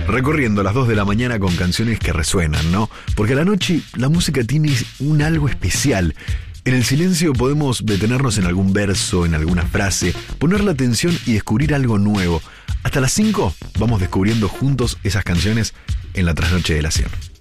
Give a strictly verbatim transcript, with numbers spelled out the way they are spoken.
recorriendo las dos de la mañana con canciones que resuenan, ¿no? Porque a la noche la música tiene un algo especial. En el silencio podemos detenernos en algún verso, en alguna frase, poner la atención y descubrir algo nuevo. Hasta las cinco vamos descubriendo juntos esas canciones en la trasnoche de la Cielo.